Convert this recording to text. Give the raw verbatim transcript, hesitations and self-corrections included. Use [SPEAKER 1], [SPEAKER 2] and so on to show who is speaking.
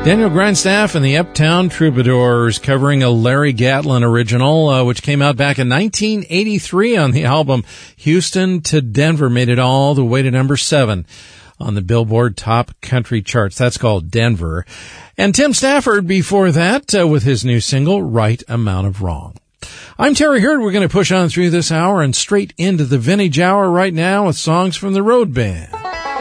[SPEAKER 1] Daniel Grindstaff and the Uptown Troubadours covering a Larry Gatlin original, uh, which came out back in nineteen eighty-three on the album Houston to Denver, made it all the way to number seven on the Billboard Top Country charts. That's called Denver. And Tim Stafford before that uh, with his new single, Right Amount of Wrong. I'm Terry Hurd. We're going to push on through this hour and straight into the vintage hour right now with songs from the Road Band.